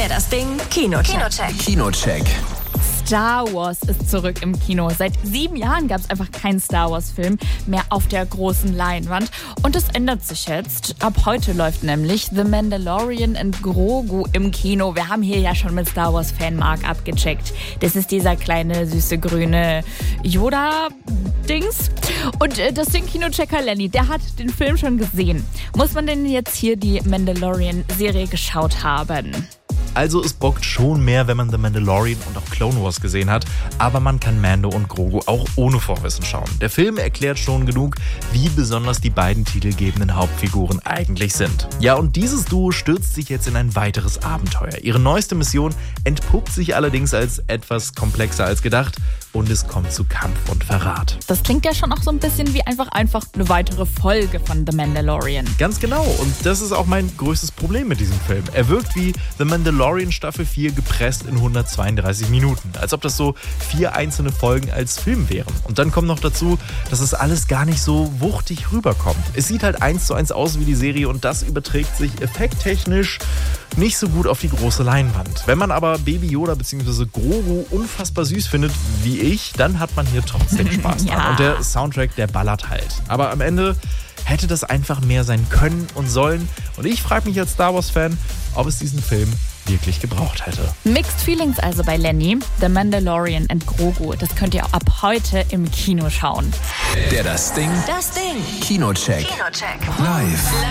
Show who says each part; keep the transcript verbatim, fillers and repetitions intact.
Speaker 1: Der Das Ding Kinocheck. Kinocheck.
Speaker 2: Kinocheck.
Speaker 3: Star Wars ist zurück im Kino. Seit sieben Jahren gab es einfach keinen Star Wars-Film mehr auf der großen Leinwand. Und das ändert sich jetzt. Ab heute läuft nämlich The Mandalorian and Grogu im Kino. Wir haben hier ja schon mit Star Wars-Fan Mark abgecheckt. Das ist dieser kleine, süße, grüne Yoda-Dings. Und äh, das Ding Kinochecker Lenny, der hat den Film schon gesehen. Muss man denn jetzt hier die Mandalorian-Serie geschaut haben?
Speaker 4: Also es bockt schon mehr, wenn man The Mandalorian und auch Clone Wars gesehen hat, aber man kann Mando und Grogu auch ohne Vorwissen schauen. Der Film erklärt schon genug, wie besonders die beiden titelgebenden Hauptfiguren eigentlich sind. Ja, und dieses Duo stürzt sich jetzt in ein weiteres Abenteuer. Ihre neueste Mission entpuppt sich allerdings als etwas komplexer als gedacht und es kommt zu Kampf und Verrat.
Speaker 3: Das klingt ja schon auch so ein bisschen wie einfach, einfach eine weitere Folge von The Mandalorian.
Speaker 4: Ganz genau, und das ist auch mein größtes Problem mit diesem Film. Er wirkt wie The Mandalorian Staffel vier gepresst in hundertzweiunddreißig Minuten. Als ob das so vier einzelne Folgen als Film wären. Und dann kommt noch dazu, dass es alles gar nicht so wuchtig rüberkommt. Es sieht halt eins zu eins aus wie die Serie und das überträgt sich effekttechnisch nicht so gut auf die große Leinwand. Wenn man aber Baby Yoda bzw. Grogu unfassbar süß findet, wie ich, dann hat man hier trotzdem Spaß dran.
Speaker 3: Ja.
Speaker 4: Und der Soundtrack, der ballert halt. Aber am Ende hätte das einfach mehr sein können und sollen. Und ich frage mich als Star Wars-Fan, ob es diesen Film wirklich gebraucht hätte.
Speaker 3: Mixed Feelings also bei Lenny. The Mandalorian and Grogu. Das könnt ihr ab heute im Kino schauen.
Speaker 2: Der Das Ding
Speaker 1: Das Ding
Speaker 2: Kinocheck.
Speaker 1: Kinocheck.
Speaker 2: Live.